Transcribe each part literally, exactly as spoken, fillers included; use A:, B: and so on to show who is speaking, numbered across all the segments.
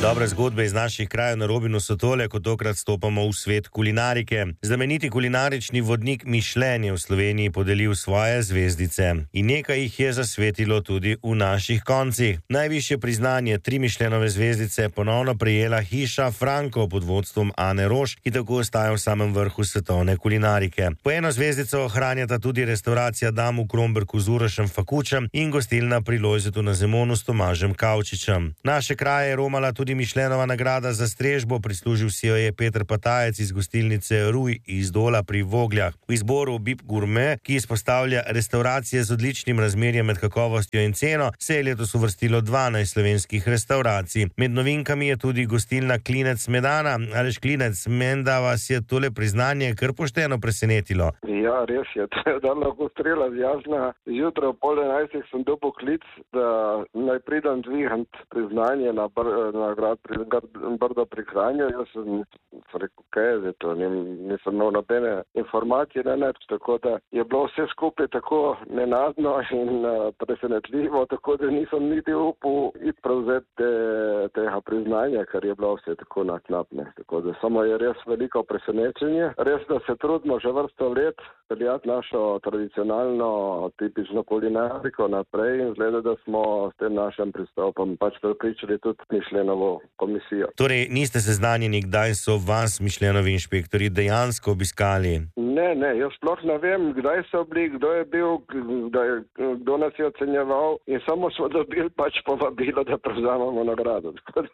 A: Dobre zgodbe iz naših krajev na Robinu so tole, ko tokrat stopamo v svet kulinarike. Znameniti kulinarični vodnik Michelin je v Sloveniji podelil svoje zvezdice in nekaj jih je zasvetilo tudi v naših koncih. Najvišje priznanje, tri Michelinove zvezdice, ponovno prejela hiša Franko pod vodstvom Ane Roš, ki tako ostaja v samem vrhu svetovne kulinarike. Po eno zvezdico ohranjata tudi restauracija Dam v Kromberku z Urošem Fakučem in gostilna Pri Lojzetu na Zemonu s Tomažem Kavčičem. Naše kraje je romala tudi Michelinova nagrada za strežbo, prislužil si jo je Peter Patajec iz gostilnice Ruj iz Dola pri Vogljah. V izboru Bib Gourmet, ki izpostavlja restauracije z odličnim razmerjem med kakovostjo in ceno, se je letos uvrstilo dvanajst slovenskih restauracij. Med novinkami je tudi gostilna Klinec Medana. Aleš Klinec, menda vas je tole priznanje kar pošteno presenetilo.
B: Ja, res je, to je dan lahko strela zjasna. Zjutraj ob pol enajstih sem dobil klic, da naj pridem dvigant priznanje na, br na grad pri Brdo pri Kranju. Jaz sem rekel, kaj je to, nisem imel nobene informacije, ne, ne, tako da je bilo vse skupaj tako nenadno in uh, presenetljivo, tako da nisem niti upal iti prevzeti te, tega priznanja, ker je bilo vse tako naknapne. Tako da samo je res veliko presenečenje. Res, da se trudimo že vrsto let peljati našo tradicionalno, tipično kulinariko naprej in zgleda, da smo s tem našim pristopom pač prepričali tudi Michelinovo komisijo.
A: Torej, niste seznanjeni, kdaj so vas Michelinovi inšpektori dejansko obiskali?
B: Ne, ne, jaz sploh ne vem, kdaj so bili, kdo je bil, kdo, je, kdo nas je ocenjeval in samo smo dobili pač povabilo, da prevzamemo nagrado.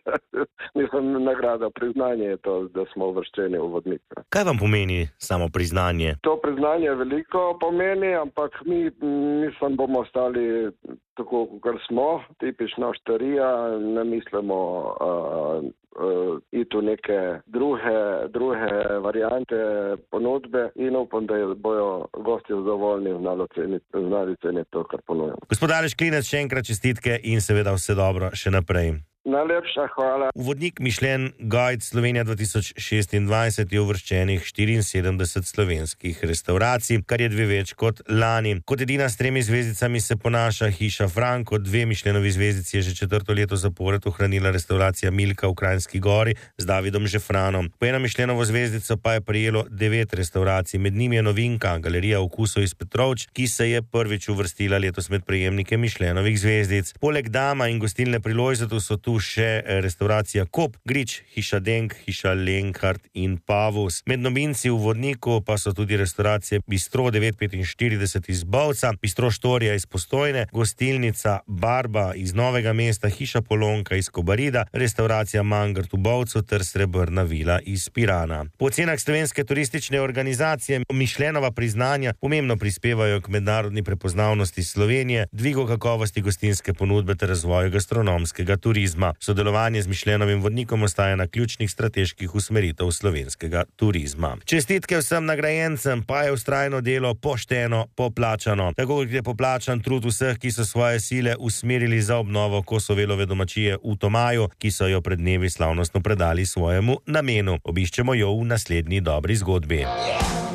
B: Mislim, nagrada, priznanje je to, da smo uvrščeni v vodnik.
A: Kaj vam pomeni samo priznanje?
B: To priznanje veliko pomeni, ampak mi, mislim, bomo ostali tako, kot smo, tipično štarija, ne mislimo uh, uh, iti v neke druge, druge variante ponudbe in upam, da bojo gosti zadovoljni znali ceniti, znali ceniti to, kar ponujemo.
A: Gospod Aleš Klinec, še enkrat čestitke in seveda vse dobro še naprej.
B: Najlepša hvala.
A: V vodnik Michelin Guide Slovenija dva tisoč šestindvajset je uvrščenih štiriinsedemdeset slovenskih restauracij, kar je dve več kot lani. Kot edina s tremi zvezdicami se ponaša hiša Franko, dve Michelinovi zvezdici je že četrto leto zapored ohranila restauracija Milka v Kranjski Gori z Davidom Žefranom. Po eno Michelinovo zvezdico pa je prejelo devet restauracij, med njimi je novinka Galerija okusov iz Petrovč, ki se je prvič uvrstila letos med prejemnike Michelinovih zvezdic. Poleg Dama in gostilne Pri Lojzetu so tu še restauracija Kop, Grič, hiša Denk, hiša Lenkart in Pavus. Med novinci v vodniku pa so tudi restauracije Bistro devet petinštirideset iz Bovca, Bistro Štorija iz Postojne, gostilnica Barba iz Novega mesta, hiša Polonka iz Kobarida, restauracija Mangart v Bovcu ter Srebrna vila iz Pirana. Po ocenah slovenske turistične organizacije Michelinova priznanja pomembno prispevajo k mednarodni prepoznavnosti Slovenije, dvigu kakovosti gostinske ponudbe ter razvoju gastronomskega turizma. Sodelovanje z Michelinovim vodnikom ostaja na ključnih strateških usmeritev slovenskega turizma. Čestitke vsem nagrajencem, pa je vztrajno delo pošteno, poplačano. Tako kot je poplačan trud vseh, ki so svoje sile usmerili za obnovo Kosovelove domačije v Tomaju, ki so jo pred dnevi slavnostno predali svojemu namenu. Obiščemo jo v naslednji dobri zgodbi.